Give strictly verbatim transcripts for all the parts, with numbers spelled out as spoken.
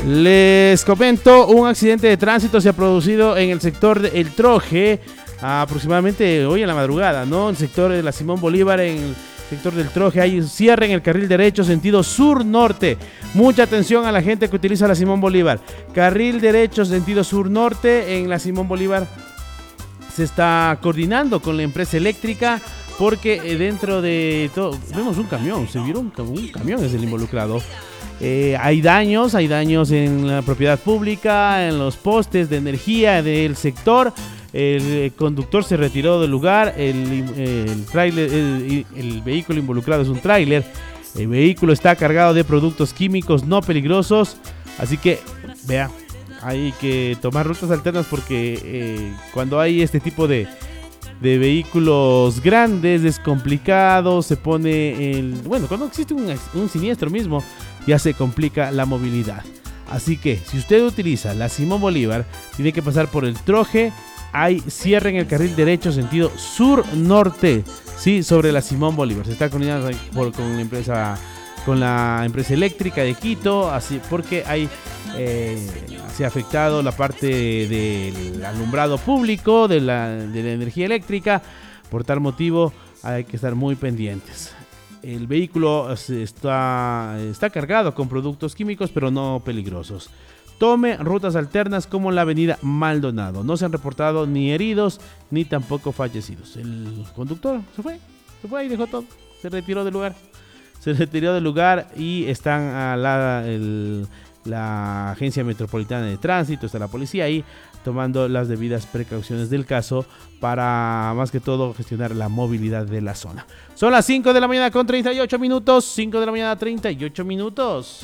Les comento, un accidente de tránsito se ha producido en el sector de El Troje, aproximadamente hoy en la madrugada, ¿no? En el sector de la Simón Bolívar, en el sector del Troje, hay un cierre en el carril derecho sentido sur-norte. Mucha atención a la gente que utiliza la Simón Bolívar. Carril derecho sentido sur-norte en la Simón Bolívar. Se está coordinando con la empresa eléctrica porque dentro de todo, vemos un camión, se vieron un, un camión es el involucrado. Eh, hay daños, hay daños en la propiedad pública, en los postes de energía del sector. El conductor se retiró del lugar. El, el, tráiler, el, el vehículo involucrado es un tráiler. El vehículo está cargado de productos químicos no peligrosos. Así que, vea, hay que tomar rutas alternas porque eh, cuando hay este tipo de, de vehículos grandes es complicado. Se pone el... Bueno, cuando existe un, un siniestro mismo, ya se complica la movilidad. Así que, si usted utiliza la Simón Bolívar, tiene que pasar por el Troje. Hay cierre en el carril derecho sentido sur-norte, sí, sobre la Simón Bolívar. Se está coordinando por, con la empresa, con la empresa eléctrica de Quito, así porque hay eh, se ha afectado la parte del alumbrado público, de la, de la energía eléctrica. Por tal motivo hay que estar muy pendientes. El vehículo está, está cargado con productos químicos, pero no peligrosos. Tome rutas alternas como la avenida Maldonado. No se han reportado ni heridos ni tampoco fallecidos. El conductor se fue, se fue y dejó todo. Se retiró del lugar. Se retiró del lugar y están a la, el, la Agencia Metropolitana de Tránsito, está la policía ahí tomando las debidas precauciones del caso para más que todo gestionar la movilidad de la zona. Son las cinco de la mañana con treinta y ocho minutos. cinco de la mañana treinta y ocho minutos.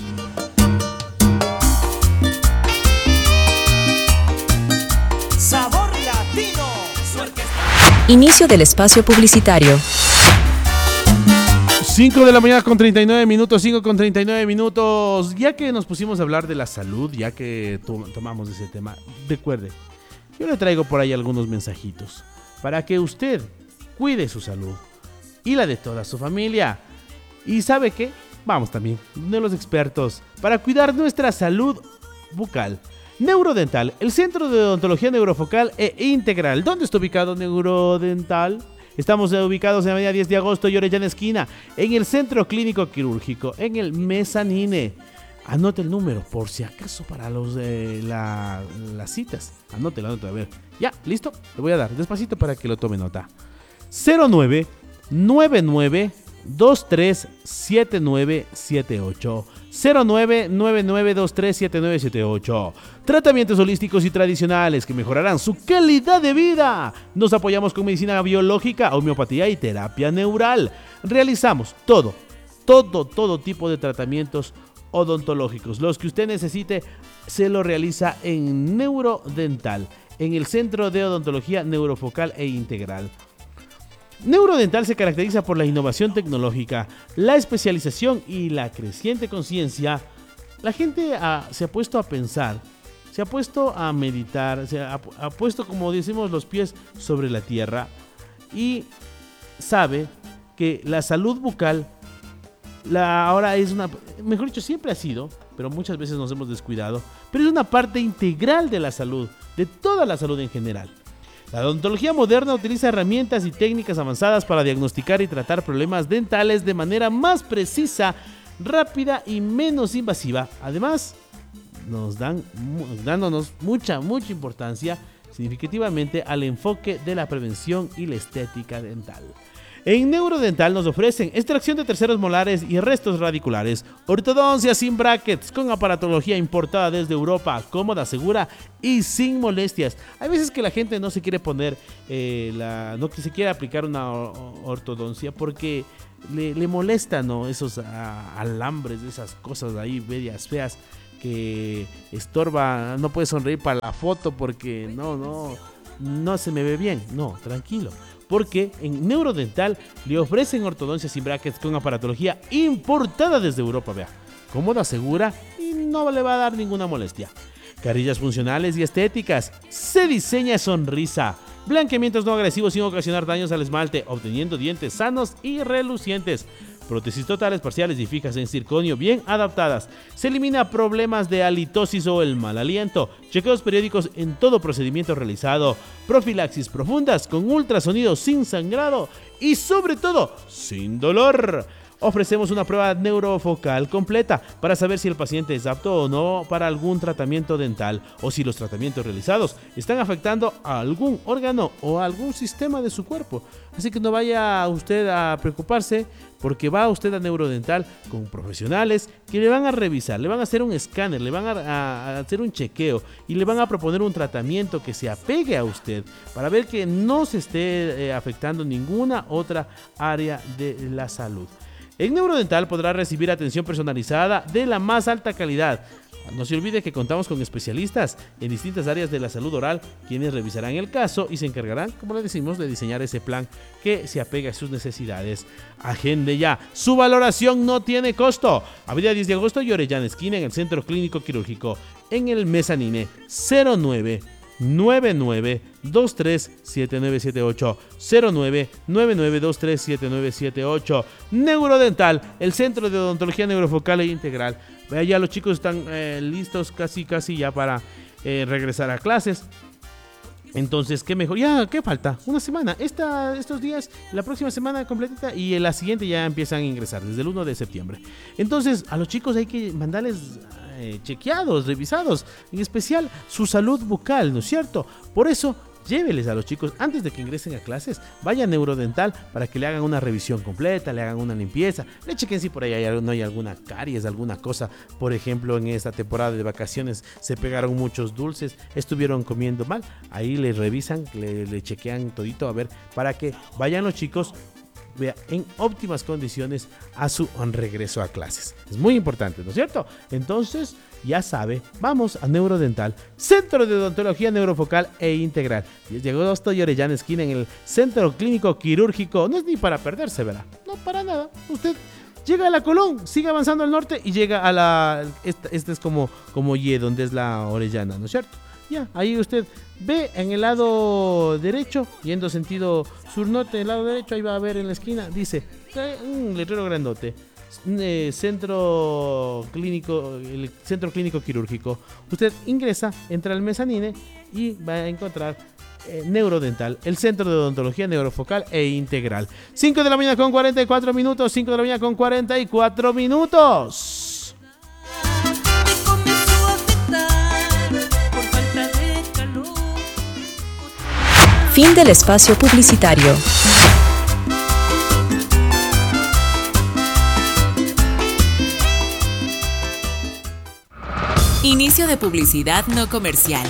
Sabor Latino. Inicio del espacio publicitario. cinco de la mañana con treinta y nueve minutos, cinco con treinta y nueve minutos. Ya que nos pusimos a hablar de la salud, ya que to- tomamos ese tema, recuerde, yo le traigo por ahí algunos mensajitos para que usted cuide su salud y la de toda su familia. ¿Y sabe qué? Vamos también de los expertos para cuidar nuestra salud bucal. Neurodental, el Centro de Odontología Neurofocal e Integral. ¿Dónde está ubicado Neurodental? Estamos ubicados en la avenida diez de agosto y Orellana esquina, en el Centro Clínico Quirúrgico, en el Mezanine. Anote el número, por si acaso, para los de la, las citas. Anótelo, anótelo, a ver. Ya, listo, le voy a dar despacito para que lo tome nota. cero nueve nueve nueve dos tres siete nueve siete ocho. cero nueve nueve nueve dos tres siete nueve siete ocho. Tratamientos holísticos y tradicionales que mejorarán su calidad de vida. Nos apoyamos con medicina biológica, homeopatía y terapia neural. Realizamos todo, todo, todo tipo de tratamientos odontológicos. Los que usted necesite se lo realiza en Neurodental, en el Centro de Odontología Neurofocal e Integral. Neurodental se caracteriza por la innovación tecnológica, la especialización y la creciente conciencia. La gente ha, se ha puesto a pensar, se ha puesto a meditar, se ha, ha puesto, como decimos, los pies sobre la tierra y sabe que la salud bucal la, ahora es una, mejor dicho, siempre ha sido, pero muchas veces nos hemos descuidado, pero es una parte integral de la salud, de toda la salud en general. La odontología moderna utiliza herramientas y técnicas avanzadas para diagnosticar y tratar problemas dentales de manera más precisa, rápida y menos invasiva. Además, nos dan, dándonos mucha, mucha importancia significativamente al enfoque de la prevención y la estética dental. En Neurodental nos ofrecen extracción de terceros molares y restos radiculares, ortodoncia sin brackets, con aparatología importada desde Europa, cómoda, segura y sin molestias. Hay veces que la gente no se quiere poner, eh, la, no se quiere aplicar una ortodoncia porque le, le molesta, ¿no? Esos a, alambres, esas cosas ahí medias feas que estorba, no puede sonreír para la foto porque no, no, no se me ve bien. No, tranquilo. Porque en Neurodental le ofrecen ortodoncia sin brackets con aparatología importada desde Europa, vea, cómoda, segura y no le va a dar ninguna molestia. Carillas funcionales y estéticas, se diseña sonrisa, blanqueamientos no agresivos sin ocasionar daños al esmalte, obteniendo dientes sanos y relucientes. prótesis totales, parciales y fijas en circonio bien adaptadas. Se elimina problemas de halitosis o el mal aliento. Chequeos periódicos en todo procedimiento realizado. Profilaxis profundas con ultrasonido sin sangrado y sobre todo sin dolor. Ofrecemos una prueba neurofocal completa para saber si el paciente es apto o no para algún tratamiento dental o si los tratamientos realizados están afectando a algún órgano o a algún sistema de su cuerpo. Así que no vaya usted a preocuparse porque va usted a Neurodental con profesionales que le van a revisar, le van a hacer un escáner, le van a, a hacer un chequeo y le van a proponer un tratamiento que se apegue a usted para ver que no se esté eh, afectando ninguna otra área de la salud. En Neurodental podrá recibir atención personalizada de la más alta calidad. No se olvide que contamos con especialistas en distintas áreas de la salud oral, quienes revisarán el caso y se encargarán, como le decimos, de diseñar ese plan que se apegue a sus necesidades. Agende ya. Su valoración no tiene costo. Avenida diez de agosto y Orellana esquina en el Centro Clínico Quirúrgico, en el Mezanine cero nueve nueve nueve dos tres siete nueve siete ocho cero nueve nueve nueve dos tres siete nueve siete ocho. Neurodental, el centro de odontología neurofocal e integral. Vea, ya los chicos están eh, listos casi casi ya para eh, regresar a clases. Entonces, ¿qué mejor? Ya, ¿qué falta? Una semana. Esta, estos días, la próxima semana completita y en la siguiente ya empiezan a ingresar desde el primero de septiembre. Entonces, a los chicos hay que mandarles eh, chequeados, revisados, en especial su salud bucal, ¿no es cierto? Por eso, lléveles a los chicos antes de que ingresen a clases. Vaya a Neurodental para que le hagan una revisión completa, le hagan una limpieza, le chequen si por ahí hay, no hay alguna caries, alguna cosa. Por ejemplo, en esta temporada de vacaciones se pegaron muchos dulces, estuvieron comiendo mal. Ahí le revisan, le, le chequean todito a ver para que vayan los chicos vea, en óptimas condiciones a su regreso a clases. Es muy importante, ¿no es cierto? Entonces, ya sabe, vamos a Neurodental, Centro de Odontología Neurofocal e Integral. diez de agosto y Orellana esquina en el Centro Clínico Quirúrgico. No es ni para perderse, ¿verdad? No, para nada. Usted llega a la Colón, sigue avanzando al norte y llega a la... Este, este es como, como Y, donde es la Orellana, ¿no es cierto? Ya, ahí usted ve en el lado derecho, yendo sentido sur-norte, el lado derecho, ahí va a ver en la esquina, dice, un letrero grandote. Eh, centro clínico, el centro clínico quirúrgico. Usted ingresa, entra al Mezanine y va a encontrar eh, Neurodental, el centro de odontología neurofocal e integral. cinco de la mañana con cuarenta y cuatro minutos, cinco de la mañana con cuarenta y cuatro minutos. Fin del espacio publicitario. Inicio de publicidad no comercial.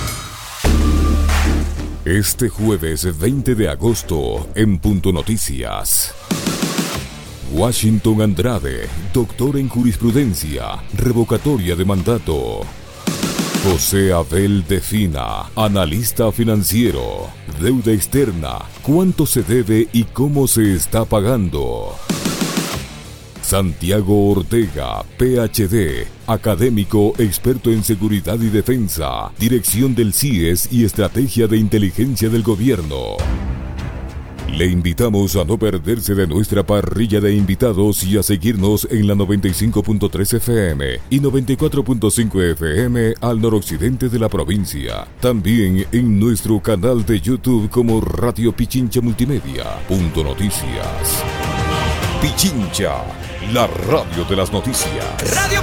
Este jueves veinte de agosto en Punto Noticias. Washington Andrade, doctor en jurisprudencia, revocatoria de mandato. José Abel Defina, analista financiero, deuda externa, cuánto se debe y cómo se está pagando. Santiago Ortega, P H D, académico experto en seguridad y defensa, dirección del C I E S y estrategia de inteligencia del gobierno. Le invitamos a no perderse de nuestra parrilla de invitados y a seguirnos en la noventa y cinco punto tres F M y noventa y cuatro punto cinco F M al noroccidente de la provincia. También en nuestro canal de YouTube como Radio Pichincha Multimedia. Punto Noticias. Pichincha, la radio de las noticias. Radio